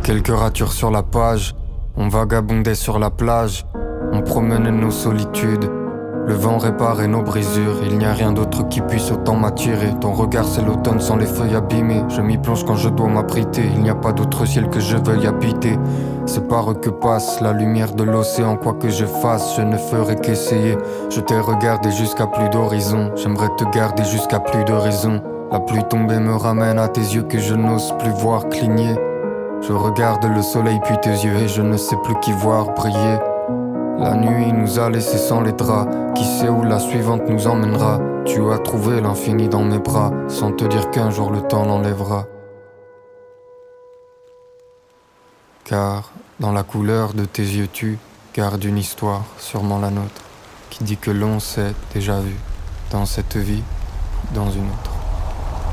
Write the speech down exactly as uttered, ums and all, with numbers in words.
Quelques ratures sur la page, on vagabondait sur la plage, on promenait nos solitudes. Le vent réparait nos brisures, il n'y a rien d'autre qui puisse autant m'attirer. Ton regard c'est l'automne sans les feuilles abîmées. Je m'y plonge quand je dois m'abriter, il n'y a pas d'autre ciel que je veuille habiter. C'est par eux que passe la lumière de l'océan, quoi que je fasse, je ne ferai qu'essayer. Je t'ai regardé jusqu'à plus d'horizon, j'aimerais te garder jusqu'à plus de raison. La pluie tombée me ramène à tes yeux que je n'ose plus voir cligner. Je regarde le soleil puis tes yeux et je ne sais plus qui voir briller. La nuit nous a laissés sans les draps, qui sait où la suivante nous emmènera. Tu as trouvé l'infini dans mes bras, sans te dire qu'un jour le temps l'enlèvera. Car dans la couleur de tes yeux tu gardes une histoire, sûrement la nôtre, qui dit que l'on s'est déjà vu, dans cette vie, dans une autre.